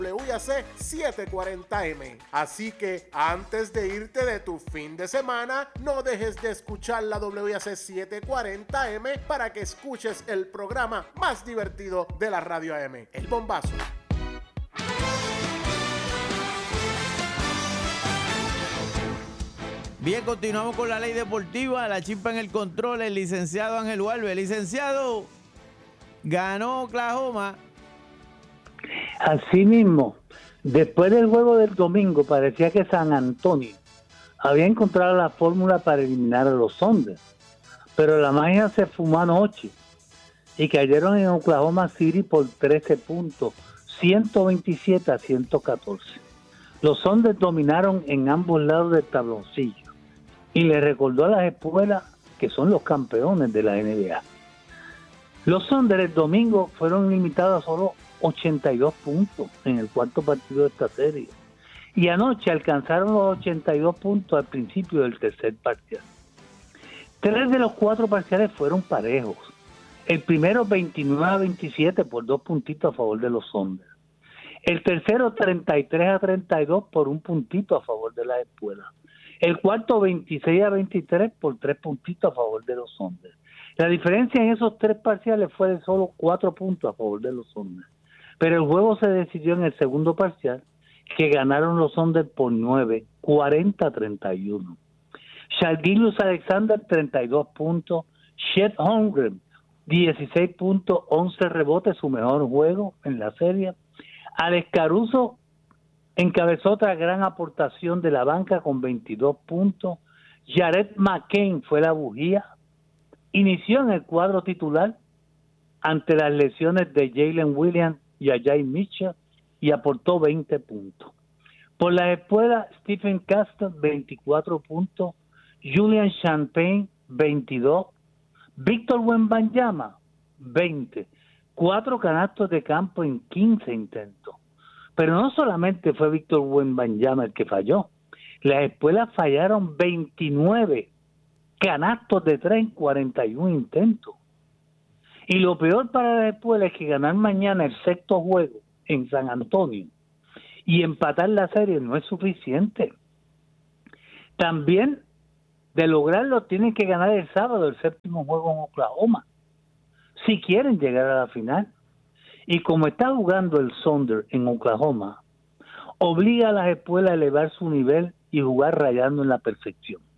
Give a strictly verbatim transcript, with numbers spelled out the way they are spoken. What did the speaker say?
W A C setecientos cuarenta M. Así que antes de irte de tu fin de semana, no dejes de escuchar la W A C setecientos cuarenta M para que escuches el programa más divertido de la radio A M, El Bombazo. Bien, continuamos con la ley deportiva, la chispa en el control, el licenciado Ángel Walve. Licenciado, ganó Oklahoma. Así mismo, después del juego del domingo, parecía que San Antonio había encontrado la fórmula para eliminar a los Thunder, pero la magia se fumó anoche y cayeron en Oklahoma City por trece puntos, ciento veintisiete a ciento catorce. Los Thunder dominaron en ambos lados del tabloncillo y le recordó a las espuelas que son los campeones de la N B A. Los Thunder el domingo fueron limitados a solo ochenta y dos puntos en el cuarto partido de esta serie. Y anoche alcanzaron los ochenta y dos puntos al principio del tercer parcial. Tres de los cuatro parciales fueron parejos. El primero veintinueve a veintisiete por dos puntitos a favor de los Thunder. El tercero treinta y tres a treinta y dos por un puntito a favor de las espuelas. El cuarto veintiséis a veintitrés por tres puntitos a favor de los Thunder. La diferencia en esos tres parciales fue de solo cuatro puntos a favor de los Thunder. Pero el juego se decidió en el segundo parcial, que ganaron los Thunder por nueve, cuarenta a treinta y uno. Shai Gilgeous-Alexander, treinta y dos puntos. Chet Holmgren, dieciséis puntos, once rebotes, su mejor juego en la serie. Alex Caruso encabezó otra gran aportación de la banca con veintidós puntos. Jared McCain fue la bujía. Inició en el cuadro titular ante las lesiones de Jalen Williams y Ajay Mitchell y aportó veinte puntos. Por la espuela, Stephen Castle, veinticuatro puntos. Julian Champagne, veintidós. Víctor Wembanyama, veinte. Cuatro canastos de campo en quince intentos. Pero no solamente fue Víctor Wembanyama el que falló. Las espuelas fallaron veintinueve canastos de tres en cuarenta y uno intentos. Y lo peor para las espuelas es que ganar mañana el sexto juego en San Antonio y empatar la serie no es suficiente. También, de lograrlo, tienen que ganar el sábado el séptimo juego en Oklahoma si quieren llegar a la final. Y como está jugando el Thunder en Oklahoma, obliga a las espuelas a elevar su nivel y jugar rayando en la perfección.